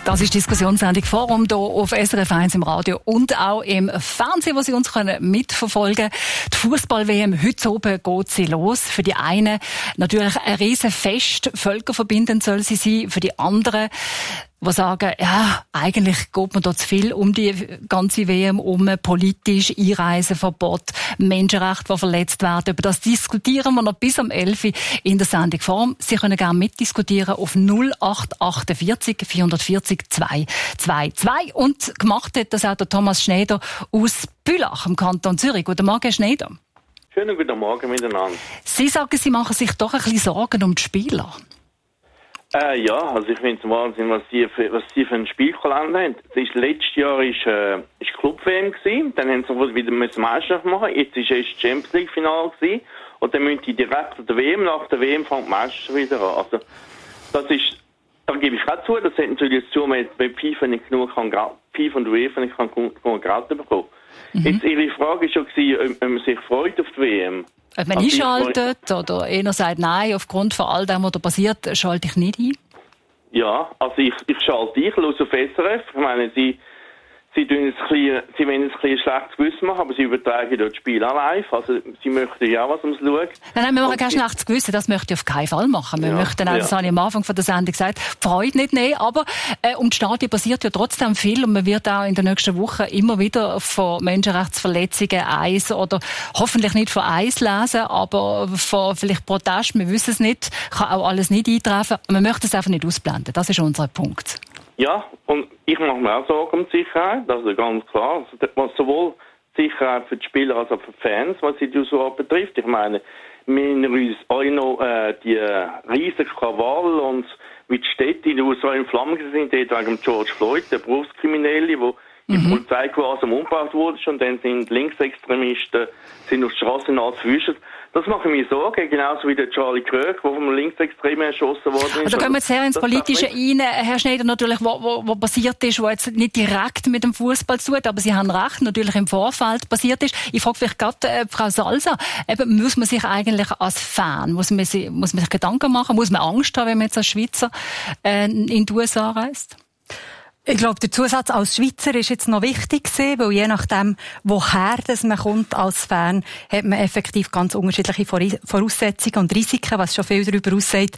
Das ist die Diskussionssendung Forum hier auf SRF 1 im Radio und auch im Fernsehen, wo Sie uns mitverfolgen können. Die Fußball-WM heute oben geht sie los. Für die einen natürlich ein Riesenfest, völkerverbindend soll sie sein. Für die anderen, die sagen, ja, eigentlich geht man da zu viel um die ganze WM politisch, Einreiseverbot, Menschenrechte, die verletzt werden. Über das diskutieren wir noch bis am 11 Uhr in der Sendung Forum. Sie können gerne mitdiskutieren auf 0848 440 222. Und gemacht hat das auch der Thomas Schneider aus Bülach im Kanton Zürich. Guten Morgen, Herr Schneider. Schönen guten Morgen miteinander. Sie sagen, Sie machen sich doch ein bisschen Sorgen um die Spieler. Ja, also ich finde es Wahnsinn, was sie für einen Spielkalender haben. Letztes Jahr ist Club-WM gewesen, dann haben sie wieder Meisterschaft machen, jetzt ist erst das Champions League-Final gewesen, und dann müssen die direkt an der WM, nach der WM fängt die Meisterschaft wieder an. Also, da gebe ich auch zu, das hat natürlich dazu, wenn FIFA nicht genug FIFA und UEFA nicht genug Geld bekommen. Jetzt Ihre Frage war schon, ob man sich freut auf die WM. Ob man einschaltet oder einer sagt, nein, aufgrund von all dem, was da passiert, schalte ich nicht ein? Ja, also ich schalte ich los auf SRF. Ich meine, sie wollen ein bisschen schlechtes Gewissen machen, aber sie übertragen dort das Spiel auch live. Also sie möchten ja was ums Schauen. Nein, wir machen kein schlechtes Gewissen, das möchte ich auf keinen Fall machen. Wir möchten auch, das habe ich am Anfang von der Sendung gesagt, die Freude nicht nehmen, aber um die Stadien passiert ja trotzdem viel und man wird auch in den nächsten Wochen immer wieder von Menschenrechtsverletzungen oder hoffentlich nicht von Eis lesen, aber von vielleicht Protest, wir wissen es nicht, kann auch alles nicht eintreffen. Man möchte es einfach nicht ausblenden, das ist unser Punkt. Ja, und ich mache mir auch Sorgen um die Sicherheit, also ganz klar. Also, sowohl die Sicherheit für die Spieler als auch für die Fans, was die so betrifft. Ich meine, wir erinnern uns alle noch die riesigen Krawall und wie die Städte in den USA in Flammen sind, dort wegen George Floyd, der Berufskriminelle, wo die Polizei quasi umgebracht wurde, und dann sind Linksextremisten auf die Straße nachzuwischen. Das macht mir Sorgen, genauso wie der Charlie Kirk, der vom Linksextremen erschossen worden ist. Also gehen wir jetzt sehr ins Politische rein, Herr Schneider, natürlich, was passiert ist, was jetzt nicht direkt mit dem Fußball zu tun, aber Sie haben recht, natürlich im Vorfeld passiert ist. Ich frage vielleicht gerade Frau Salsa, muss man sich eigentlich als Fan, muss man sich Gedanken machen, muss man Angst haben, wenn man jetzt als Schweizer in die USA reist? Ich glaube, der Zusatz als Schweizer ist jetzt noch wichtig gewesen, weil je nachdem, woher das man kommt als Fan, hat man effektiv ganz unterschiedliche Voraussetzungen und Risiken, was schon viel darüber aussagt,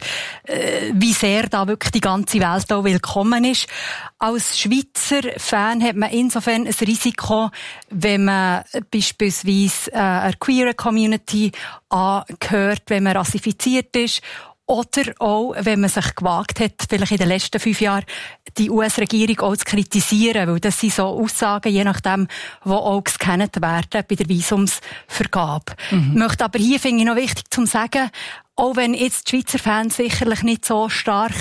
wie sehr da wirklich die ganze Welt auch willkommen ist. Als Schweizer Fan hat man insofern ein Risiko, wenn man beispielsweise einer queeren Community angehört, wenn man rassifiziert ist, oder auch, wenn man sich gewagt hat, vielleicht in den letzten 5 Jahren die US-Regierung auch zu kritisieren, weil das sind so Aussagen, je nachdem, die auch gescannt werden bei der Visumsvergabe. Ich möchte aber hier, finde ich, noch wichtig zu sagen, auch wenn jetzt die Schweizer Fans sicherlich nicht so stark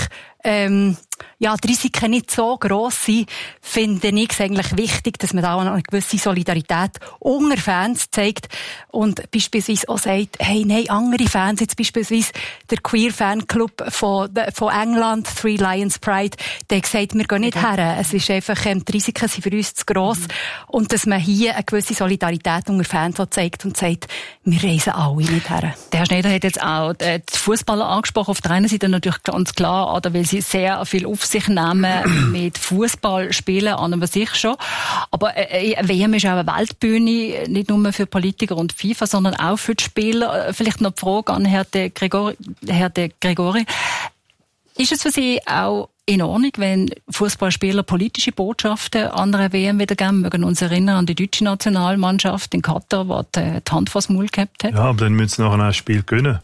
die Risiken nicht so gross sind, finde ich es eigentlich wichtig, dass man da eine gewisse Solidarität unter Fans zeigt und beispielsweise auch sagt, hey, nein, andere Fans, jetzt beispielsweise der Queer-Fanclub von England, Three Lions Pride, der hat gesagt, wir gehen nicht her. Es ist einfach, die Risiken sind für uns zu gross. Und dass man hier eine gewisse Solidarität unter Fans zeigt und sagt, wir reisen alle nicht her. Der Herr Schneider hat jetzt auch die Fußballer angesprochen. Auf der einen Seite natürlich ganz klar, oder weil sie sehr viel auf sich nehmen mit Fußball spielen, an und für sich schon. Aber WM ist auch eine Weltbühne, nicht nur für Politiker und FIFA, sondern auch für die Spieler. Vielleicht noch die Frage an Herrn de Gregori. Ist es für Sie auch in Ordnung, wenn Fußballspieler politische Botschaften an einer WM wiedergeben? Wir mögen uns erinnern an die deutsche Nationalmannschaft in Katar, die die Hand vors Maul gehabt hat. Ja, aber dann müssen sie nachher auch ein Spiel gewinnen.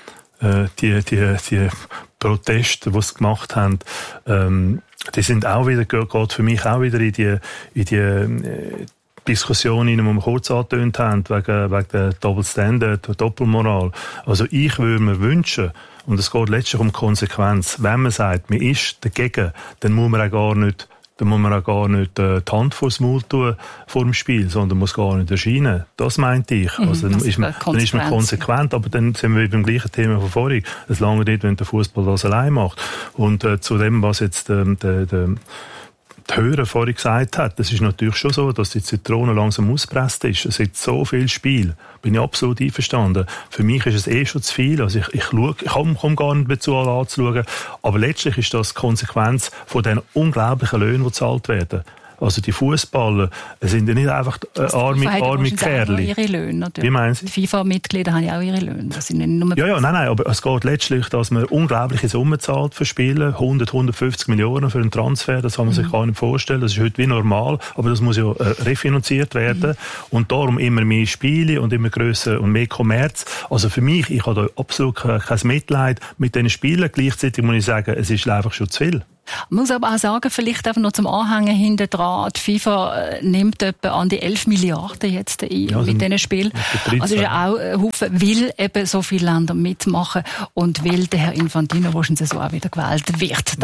Die Proteste, die sie gemacht haben, die sind auch wieder, geht für mich auch wieder in die Diskussion, die wir kurz angetönt haben, wegen der Double Standard, der Doppelmoral. Also ich würde mir wünschen, und es geht letztlich um Konsequenz, wenn man sagt, man ist dagegen, dann muss man auch gar nicht die Hand vors Maul tun vor dem Spiel, sondern muss gar nicht erscheinen. Das meinte ich. Also dann ist man konsequent, aber dann sind wir beim gleichen Thema von vorhin. Es lange nicht, wenn der Fußball das allein macht. Und zu dem, was jetzt der die Hörer vorhin gesagt hat, das ist natürlich schon so, dass die Zitrone langsam ausgepresst ist. Es gibt so viel Spiel. Bin ich absolut einverstanden. Für mich ist es schon zu viel. Also ich komme gar nicht mehr zu anzuschauen. Aber letztlich ist das die Konsequenz von den unglaublichen Löhnen, die gezahlt werden. Also die Fußballer sind ja nicht einfach arme Kerle. Ihre Löhne, wie meinen Sie? Die FIFA-Mitglieder haben ja auch ihre Löhne. Das sind nicht nur nein, aber es geht letztlich, dass man unglaubliche Summen zahlt für Spiele, 150 Millionen für einen Transfer, das kann man sich gar nicht vorstellen. Das ist heute wie normal, aber das muss ja refinanziert werden. Und darum immer mehr Spiele und immer grösser und mehr Kommerz. Also für mich, ich habe da absolut kein Mitleid mit diesen Spielen. Gleichzeitig muss ich sagen, es ist einfach schon zu viel. Man muss aber auch sagen, vielleicht einfach noch zum Anhängen hinten dran, die FIFA nimmt etwa an die 11 Milliarden jetzt ein mit diesen Spielen. Also ist ja auch ein Haufen, weil eben so viele Länder mitmachen und weil der Herr Infantino wahrscheinlich so auch wieder gewählt wird.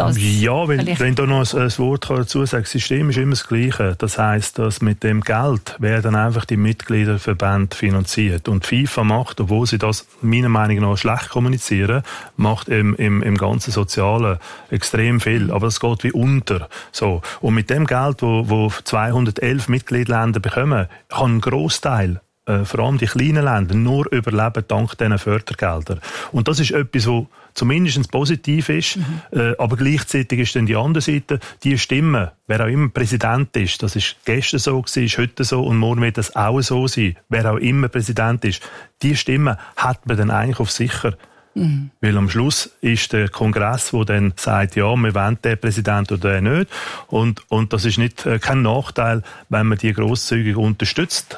Wenn da noch ein Wort dazu sagen, das System ist immer das Gleiche. Das heisst, dass mit dem Geld werden einfach die Mitgliederverbände finanziert. Und die FIFA macht, obwohl sie das meiner Meinung nach schlecht kommunizieren, macht im ganzen Sozialen extrem viel. Aber es geht wie unter. So. Und mit dem Geld, wo 211 Mitgliedsländer bekommen, kann ein Grossteil, vor allem die kleinen Länder, nur überleben dank diesen Fördergeldern. Und das ist etwas, was zumindest positiv ist, aber gleichzeitig ist dann die andere Seite, die Stimmen, wer auch immer Präsident ist, das ist gestern so gewesen, ist heute so und morgen wird das auch so sein, wer auch immer Präsident ist, die Stimmen hat man dann eigentlich auf sicher. Weil am Schluss ist der Kongress, der dann sagt, ja, wir wollen den Präsident oder den nicht. Und das ist kein Nachteil, wenn man die grosszügig unterstützt,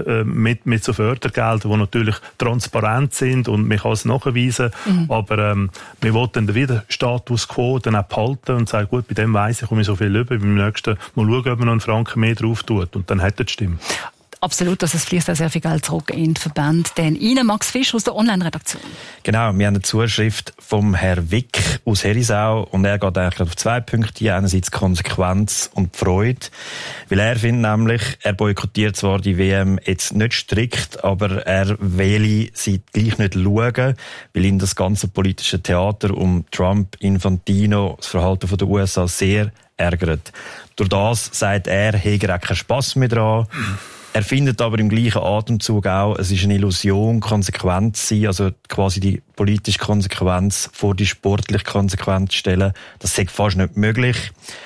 mit so Fördergeldern, die natürlich transparent sind und man kann es nachweisen. Aber wir wollen dann wieder Status quo dann auch behalten und sagen, gut, bei dem weiss ich, komme ich so viel über, beim nächsten mal schauen, ob man noch einen Franken mehr drauf tut. Und dann hat er die Stimme. Absolut, dass es fließt auch sehr viel Geld zurück in den Verband. Denn Ihnen, Max Fisch aus der Online-Redaktion. Genau, wir haben eine Zuschrift vom Herrn Wick aus Herisau und er geht eigentlich auf 2 Punkte. Einerseits Konsequenz und Freude, weil er findet nämlich, er boykottiert zwar die WM jetzt nicht strikt, aber er will sie gleich nicht schauen, weil ihn das ganze politische Theater um Trump, Infantino, das Verhalten der USA sehr ärgert. Durch das sagt er, hege er auch keinen Spass mehr dran. Er findet aber im gleichen Atemzug auch, es ist eine Illusion, konsequent zu sein, also quasi die politische Konsequenz vor die sportliche Konsequenz zu stellen. Das ist fast nicht möglich.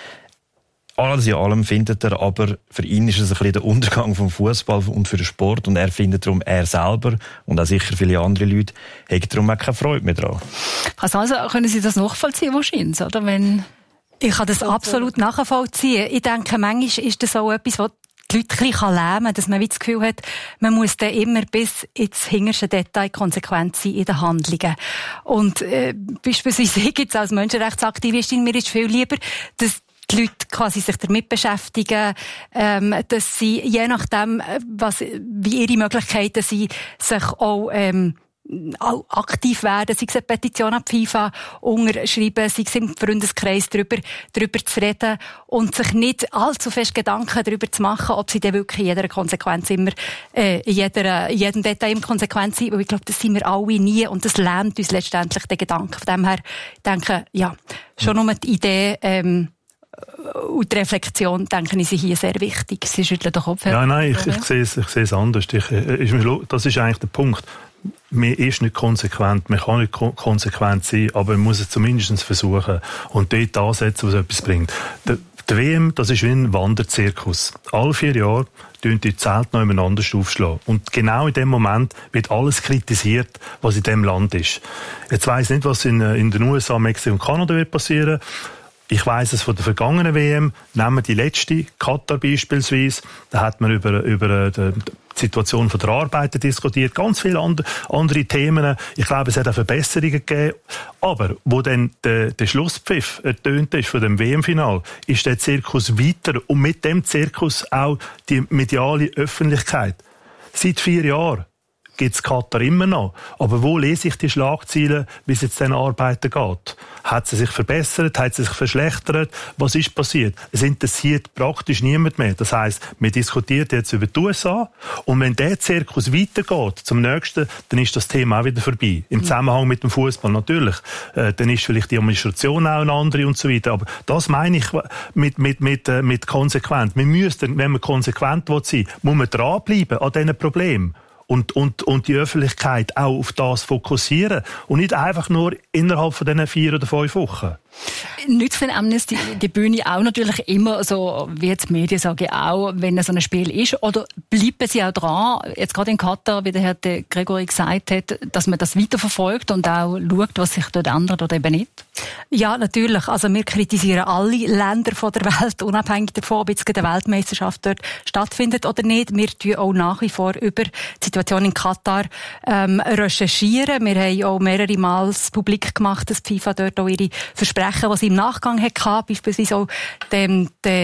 Alles in allem findet er, aber für ihn ist es ein bisschen der Untergang vom Fußball und für den Sport und er findet darum, er selber und auch sicher viele andere Leute, haben darum auch keine Freude mehr dran. Also können Sie das nachvollziehen wahrscheinlich, oder? Ich kann das absolut nachvollziehen. Ich denke, manchmal ist das auch etwas, was die Leute ein bisschen lähmen kann, dass man das Gefühl hat, man muss dann immer bis ins hinterste Detail konsequent sein in den Handlungen. Und beispielsweise gibt es als Menschenrechtsaktivistin, mir ist viel lieber, dass die Leute quasi sich damit beschäftigen, dass sie, je nachdem, wie ihre Möglichkeiten sind, sich auch aktiv werden, sei es eine Petition an die FIFA unterschreiben, sei es im Freundeskreis darüber zu reden und sich nicht allzu fest Gedanken darüber zu machen, ob sie dann wirklich in jeder Konsequenz immer, in jedem Detail im konsequent sind, weil ich glaube, das sind wir alle nie und das lähmt uns letztendlich den Gedanken. Von dem her denke ja, schon nur die Idee, und die Reflexion, denke ich, sind hier sehr wichtig. Sie schütteln den Kopf. Ja, nein, ich sehe es anders. Das ist eigentlich der Punkt. Man ist nicht konsequent, man kann nicht konsequent sein, aber man muss es zumindest versuchen und dort ansetzen, was etwas bringt. Der WM, das ist wie ein Wanderzirkus. Alle 4 Jahre tun die Zelte noch ineinander aufschlagen. Und genau in dem Moment wird alles kritisiert, was in dem Land ist. Jetzt weiss ich nicht, was in den USA, Mexiko und Kanada wird passieren. Ich weiss es von der vergangenen WM. Nehmen wir die letzte, Katar beispielsweise. Da hat man über die Situation der Arbeiter diskutiert, ganz viele andere Themen. Ich glaube, es hat auch Verbesserungen gegeben. Aber wo dann der Schlusspfiff ertönt ist von dem WM-Final, ist der Zirkus weiter und mit dem Zirkus auch die mediale Öffentlichkeit. Seit 4 Jahren gibt's Katar immer noch. Aber wo lese ich die Schlagzeilen, wie es jetzt den Arbeiten geht? Hat sie sich verbessert? Hat sie sich verschlechtert? Was ist passiert? Es interessiert praktisch niemand mehr. Das heisst, wir diskutieren jetzt über die USA und wenn der Zirkus weitergeht zum nächsten, dann ist das Thema auch wieder vorbei. Im Zusammenhang mit dem Fußball natürlich. Dann ist vielleicht die Administration auch eine andere und so weiter. Aber das meine ich mit konsequent. Wir müssen, wenn man konsequent sein will, muss man dranbleiben an diesen Problemen. Und die Öffentlichkeit auch auf das fokussieren. Und nicht einfach nur innerhalb von diesen 4 oder 5 Wochen. Nützt denn Amnesty die Bühne auch natürlich immer, so wie jetzt die Medien sagen, auch wenn so ein Spiel ist? Oder bleiben sie auch dran, jetzt gerade in Katar, wie der Herr Gregory gesagt hat, dass man das weiterverfolgt und auch schaut, was sich dort ändert oder eben nicht? Ja, natürlich. Also wir kritisieren alle Länder von der Welt, unabhängig davon, ob jetzt eine Weltmeisterschaft dort stattfindet oder nicht. Wir tun auch nach wie vor über die Situation in Katar recherchieren. Wir haben auch mehrere Mal publik gemacht, dass die FIFA dort auch ihre Versprechen, die sie im Nachgang hatte, beispielsweise auch die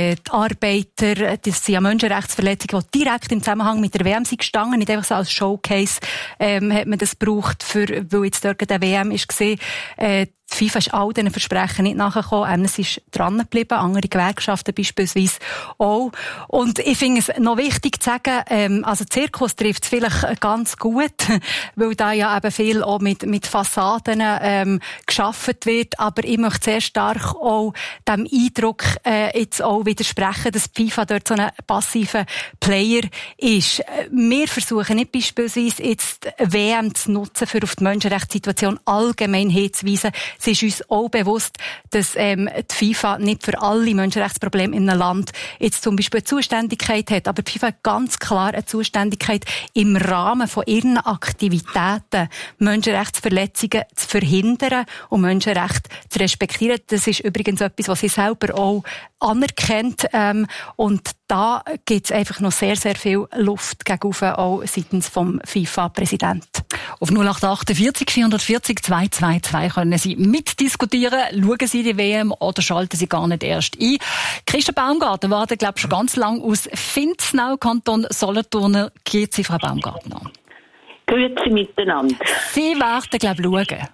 Arbeiter, das sind ja Menschenrechtsverletzungen, die direkt im Zusammenhang mit der WM sind gestanden, nicht einfach so als Showcase hat man das gebraucht, weil jetzt dort der WM war. Die FIFA ist all diesen Versprechen nicht nachgekommen. Es ist dran geblieben, andere Gewerkschaften beispielsweise auch. Und ich finde es noch wichtig zu sagen, also Zirkus trifft es vielleicht ganz gut, weil da ja eben viel auch mit Fassaden geschaffen wird. Aber ich möchte sehr stark auch dem Eindruck jetzt auch widersprechen, dass die FIFA dort so ein passiver Player ist. Wir versuchen nicht beispielsweise jetzt WM zu nutzen, für auf die Menschenrechtssituation allgemein hinzuweisen. Es ist uns auch bewusst, dass die FIFA nicht für alle Menschenrechtsprobleme in einem Land jetzt zum Beispiel eine Zuständigkeit hat. Aber die FIFA hat ganz klar eine Zuständigkeit, im Rahmen von ihren Aktivitäten Menschenrechtsverletzungen zu verhindern und Menschenrechte zu respektieren. Das ist übrigens etwas, was sie selber auch anerkennt. Und da gibt es einfach noch sehr, sehr viel Luft gegenüber, auch seitens vom FIFA-Präsidenten. Auf 0848 440 222 können Sie mitdiskutieren. Schauen Sie die WM oder schalten Sie gar nicht erst ein. Christa Baumgartner wartet, glaube ich, schon ganz lange aus Finznau, Kanton Solothurn. Geht Sie, Frau Baumgartner? Grüezi miteinander. Sie warten, glaube ich, schauen.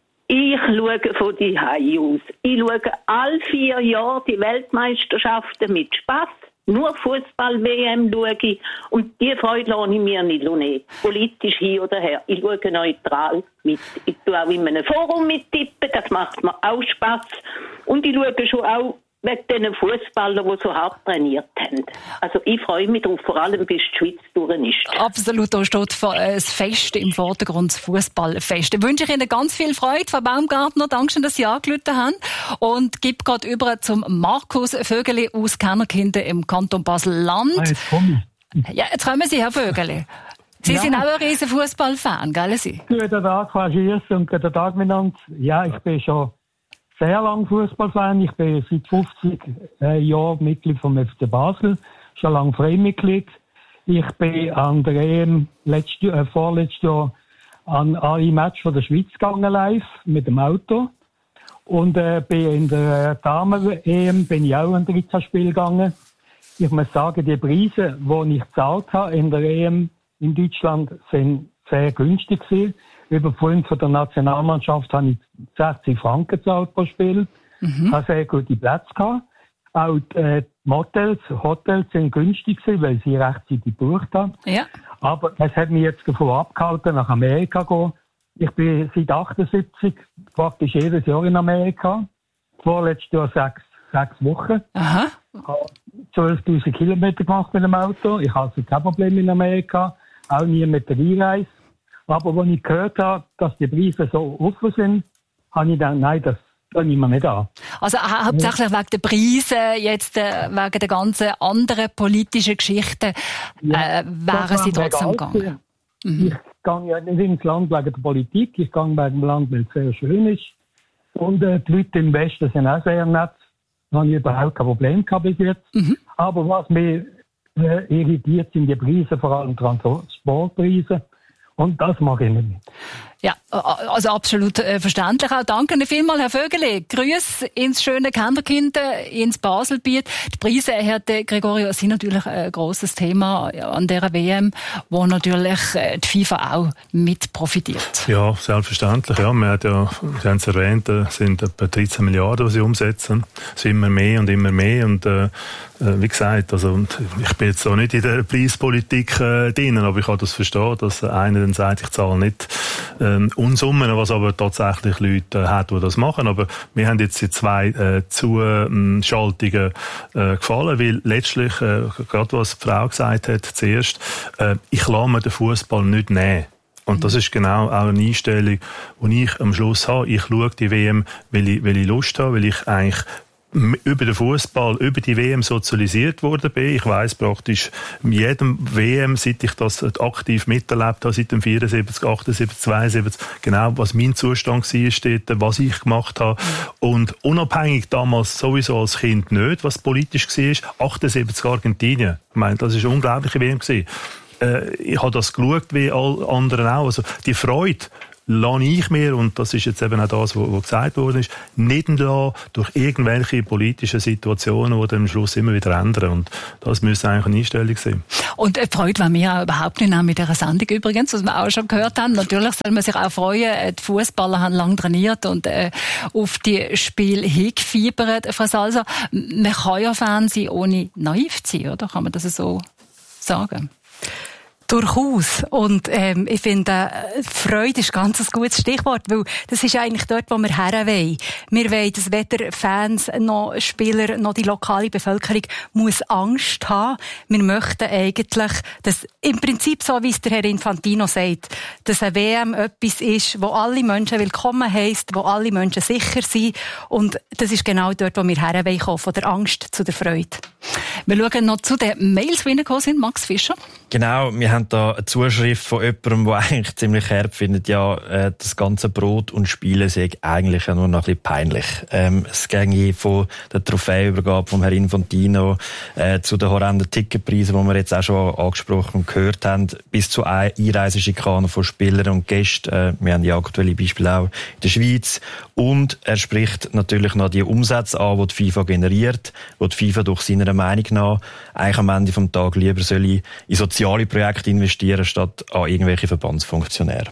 Ich schaue von die Hause aus. Ich schaue alle 4 Jahre die Weltmeisterschaften mit Spass. Nur Fußball-WM schaue ich. Und die Freude lasse ich mir nicht nehmen. Politisch hin oder her. Ich schaue neutral mit. Ich tue auch in einem Forum mittippen. Das macht mir auch Spass. Und ich schaue schon auch wegen den Fußballern, die so hart trainiert haben. Also ich freue mich darauf, vor allem bis die Schweiz durch ist. Absolut, da steht das Fest im Vordergrund, das Fußballfest. Da wünsche ich Ihnen ganz viel Freude, Frau Baumgartner. Dankeschön, dass Sie angerufen haben. Und gebe gerade über zum Markus Vögeli aus Kennerkinden im Kanton Basel-Land. Jetzt komme ich. Ja, jetzt kommen Sie, Herr Vögeli. Sie sind auch ein riesen Fußballfan, gell Sie? Guten Tag, Frau Schiers, und guten Tag miteinander. Ja, ich bin schon sehr lange Fußballfan. Ich bin seit 50 Jahren Mitglied vom FC Basel, schon lange Freimitglied. Ich bin an der EM vorletztes Jahr an alle Matches von der Schweiz gegangen live mit dem Auto. Und bin in der Damen-EM bin ich auch an 13 Spiele gegangen. Ich muss sagen, die Preise, die ich gezahlt habe in der EM in Deutschland, sind sehr günstig gewesen. Über Freund von der Nationalmannschaft habe ich 60 Franken gezahlt pro Spiel. Ich habe sehr gute Plätze gehabt. Auch die Hotels sind günstig gewesen, weil sie rechtzeitig gebucht haben. Ja. Aber es hat mich jetzt davon abgehalten, nach Amerika zu gehen. Ich bin seit 78 praktisch jedes Jahr in Amerika. Vorletztes Jahr sechs Wochen. Aha. Ich habe 12.000 Kilometer gemacht mit dem Auto. Ich habe also kein Problem in Amerika. Auch nie mit der Einreise. Aber als ich gehört habe, dass die Preise so offen sind, habe ich gedacht, nein, das tue ich mir nicht an. Also hauptsächlich wegen der Preise, jetzt wegen der ganzen anderen politischen Geschichten, wären Sie trotzdem gegangen? Ich gehe ja nicht ins Land wegen der Politik, ich gehe wegen dem Land, weil es sehr schön ist. Und die Leute im Westen sind auch sehr nett. Da habe ich überhaupt kein Problem gehabt bis jetzt. Aber was mich irritiert, sind die Preise, vor allem Transportpreise. Und das mache ich nicht. Ja, also absolut verständlich auch. Danke vielmals, Herr Vögeli. Grüß ins schöne Kanderkind, ins Baselbiet. Die Preise, Herr De Gregorio, sind natürlich ein grosses Thema an dieser WM, wo natürlich die FIFA auch mit profitiert. Ja, selbstverständlich. Ja, wir haben es erwähnt, sind etwa 13 Milliarden, die sie umsetzen. Es ist immer mehr und immer mehr. Und wie gesagt, also ich bin jetzt auch nicht in der Preispolitik drin, aber ich kann das verstehen, dass einer dann sagt, ich zahle nicht Unsummen, was aber tatsächlich Leute hat, die das machen. Aber wir haben jetzt die 2 Zuschaltungen gefallen, weil letztlich, gerade was die Frau gesagt hat zuerst, ich lasse mir den Fußball nicht nehmen. Und das ist genau auch eine Einstellung, die ich am Schluss habe. Ich schaue die WM, weil ich Lust habe, weil ich eigentlich über den Fußball, über die WM sozialisiert worden bin. Ich weiss praktisch in jedem WM, seit ich das aktiv miterlebt habe, seit dem 74, 78, 72, genau, was mein Zustand war dort, was ich gemacht habe. Und unabhängig damals sowieso als Kind nicht, was politisch war, 78 Argentinien. Ich meine, das war eine unglaubliche WM gewesen. Ich habe das geschaut, wie alle anderen auch. Also, die Freude lasse ich mir, und das ist jetzt eben auch das, was gesagt worden ist, nicht entlassen durch irgendwelche politischen Situationen, die dann am Schluss immer wieder ändern. Und das müsste eigentlich eine Einstellung sein. Und Freude wollen wir auch überhaupt nicht mit dieser Sendung übrigens, was wir auch schon gehört haben. Natürlich soll man sich auch freuen. Die Fußballer haben lange trainiert und auf die Spiele hingefiebert. Frau Salser, man kann ja Fan sein, ohne naiv zu sein, oder? Kann man das so sagen? Durchaus. Und ich finde, Freude ist ganz ein gutes Stichwort, weil das ist eigentlich dort, wo wir her wollen. Wir wollen, dass weder Fans noch Spieler noch die lokale Bevölkerung muss Angst haben. Wir möchten eigentlich, dass im Prinzip, so wie es der Herr Infantino sagt, dass eine WM etwas ist, wo alle Menschen willkommen heisst, wo alle Menschen sicher sind. Und das ist genau dort, wo wir her wollen, von der Angst zu der Freude. Wir schauen noch zu den Mails, die reingekommen sind. Max Fischer. Genau, wir haben da eine Zuschrift von jemandem, der eigentlich ziemlich herb findet, ja, das ganze Brot und Spielen sei eigentlich ja nur noch ein bisschen peinlich. Es ginge von der Trophäenübergabe vom Herrn Infantino zu den horrenden Ticketpreisen, die wir jetzt auch schon angesprochen und gehört haben, bis zu Einreiseschikanen von Spielern und Gästen. Wir haben ja aktuelle Beispiele auch in der Schweiz. Und er spricht natürlich noch die Umsätze an, die die FIFA generiert, die FIFA durch seiner Meinung nach eigentlich am Ende des Tages lieber soll in soziale Projekte investieren, statt an irgendwelche Verbandsfunktionäre.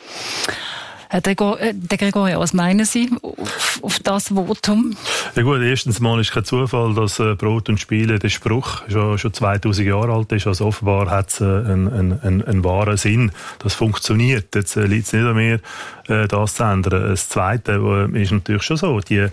Herr De Gregorio, was meinen Sie auf das Votum? Ja gut, erstens mal ist kein Zufall, dass Brot und Spiele, der Spruch schon 2000 Jahre alt ist. Also offenbar hat es einen wahren Sinn. Das funktioniert. Jetzt liegt es nicht an mir, das zu ändern. Das Zweite ist natürlich schon so. Ja,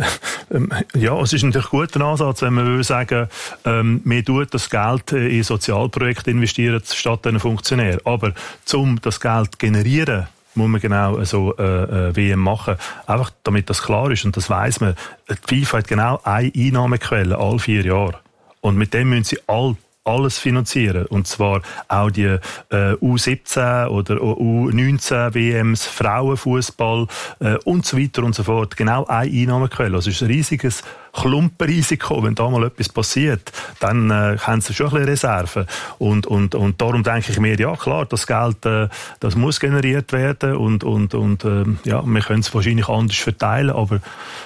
es ist natürlich ein guter Ansatz, wenn man will sagen, man tut das Geld in Sozialprojekte investieren, statt einen Funktionär. Aber um das Geld zu generieren, muss man genau so WM machen. Einfach damit das klar ist. Und das weiss man. Die FIFA hat genau eine Einnahmequelle alle 4 Jahre. Und mit dem müssen sie alles finanzieren. Und zwar auch die U17 oder U19 WMs, Frauenfußball und so weiter und so fort. Genau eine Einnahmequelle. Also es ist ein riesiges Klumpenrisiko. Wenn da mal etwas passiert, dann haben sie schon ein bisschen Reserven. Und darum denke ich mir, ja klar, das Geld, das muss generiert werden und ja, wir können es wahrscheinlich anders verteilen, aber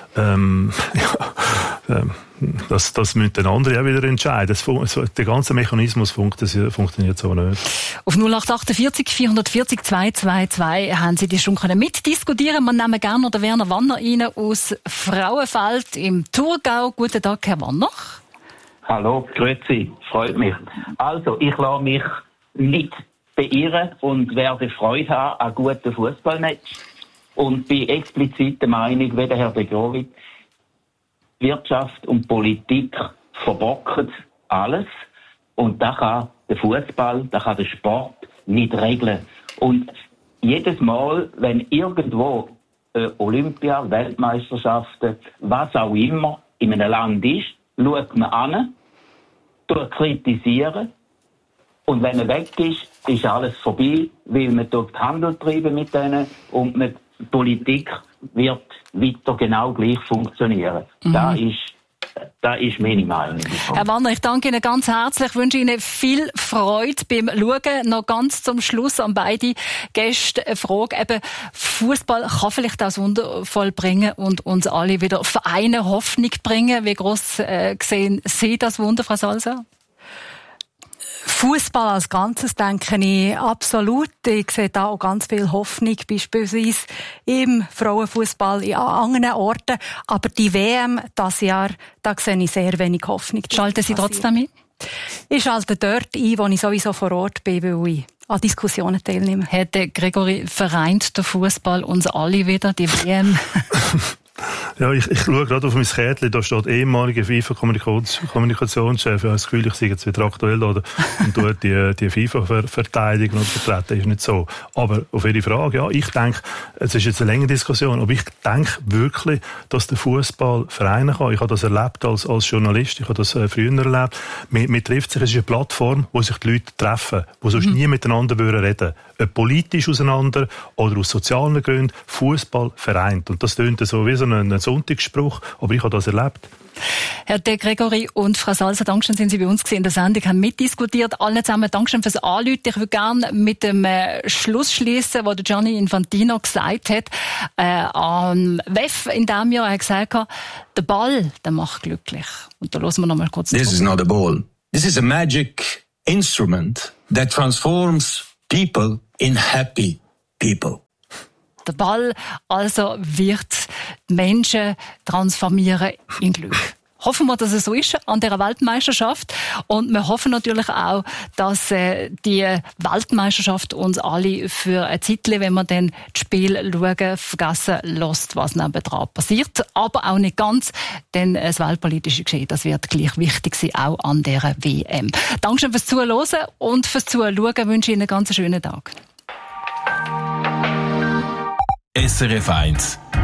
das müssen dann andere auch wieder entscheiden. Der ganze Mechanismus funktioniert so nicht. Auf 0848 440 222 haben Sie die schon mitdiskutieren. Wir nehmen gerne den Werner Wanner rein aus Frauenfeld im Thurgau. Guten Tag, Herr Wanner. Hallo, grüezi, freut mich. Also, ich lasse mich nicht beirren und werde Freude haben an guten Fußballmatch und bin explizit der Meinung, wie der Herr De Gregorio, Wirtschaft und Politik verbocken alles. Und da kann der Fußball, da kann der Sport nicht regeln. Und jedes Mal, wenn irgendwo Olympia, Weltmeisterschaften, was auch immer in einem Land ist, schaut man an, kritisieren. Und wenn er weg ist, ist alles vorbei, weil man dort Handel treiben mit denen und die Politik wird weiter genau gleich funktionieren. Da ist Das ist meine Meinung. Herr Wanner, ich danke Ihnen ganz herzlich. Ich wünsche Ihnen viel Freude beim Schauen. Noch ganz zum Schluss an beide Gäste eine Frage. Eben, Fußball kann vielleicht das Wunder vollbringen und uns alle wieder vereinen, Hoffnung bringen. Wie gross sehen Sie das Wunder, Frau Salzer? Fußball als Ganzes denke ich absolut. Ich sehe da auch ganz viel Hoffnung, beispielsweise im Frauenfußball an anderen Orten. Aber die WM dieses Jahr, da sehe ich sehr wenig Hoffnung. Schalten Sie trotzdem ein? Ich schalte dort ein, wo ich sowieso vor Ort bin, weil ich an Diskussionen teilnehme. Herr Gregory, vereint der Fußball uns alle wieder, die WM? Ja, ich schaue gerade auf mein Kärtchen, da steht ehemaliger FIFA-Kommunikationschef. Ich habe das Gefühl, ich sei jetzt wieder aktuell oder und dort die FIFA verteidigen und vertreten. Ist nicht so. Aber auf Ihre Frage, ja, ich denke, es ist jetzt eine längere Diskussion, aber ich denke wirklich, dass der Fußball vereinen kann. Ich habe das erlebt als Journalist, ich habe das früher erlebt. Man trifft sich, es ist eine Plattform, wo sich die Leute treffen, wo sonst nie miteinander reden würden. Ob politisch auseinander oder aus sozialen Gründen, Fußball vereint. Und das tönt so wie so ein Sonntagsspruch, aber ich habe das erlebt. Herr De Gregory und Frau Salzer, Dankeschön, sind Sie bei uns in der Sendung, haben mitdiskutiert. Alle zusammen, Dankeschön fürs Anrufen. Ich würde gerne mit dem Schluss schließen, was Gianni Infantino gesagt hat. Am WEF in diesem Jahr hat er gesagt, der Ball, der macht glücklich. Und da hören wir noch mal kurz. This is not a ball. This is a magic instrument that transforms people in happy people. Der Ball also wird Menschen transformieren in Glück. Hoffen wir, dass es so ist an dieser Weltmeisterschaft. Und wir hoffen natürlich auch, dass die Weltmeisterschaft uns alle für ein Zeitchen, wenn wir dann das Spiel schauen, vergessen lässt, was nebenan passiert. Aber auch nicht ganz, denn das weltpolitische Geschehen, das wird gleich wichtig sein, auch an dieser WM. Dankeschön fürs Zuhören und fürs Zuschauen. Wünsche Ihnen einen ganz schönen Tag. SRF 1